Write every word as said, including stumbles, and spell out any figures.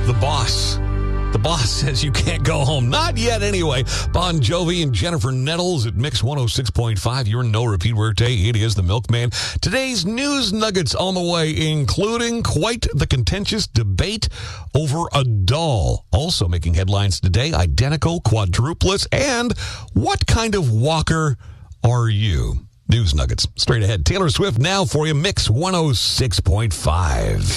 The Boss. The Boss says you can't go home. Not yet, anyway. Bon Jovi and Jennifer Nettles at Mix one oh six point five. Your no repeat workday. It is the Milkman. Today's news nuggets on the way, including quite the contentious debate over a doll. Also making headlines today, identical, quadruplets, and what kind of walker are you? News nuggets straight ahead. Taylor Swift now for you. Mix one oh six point five.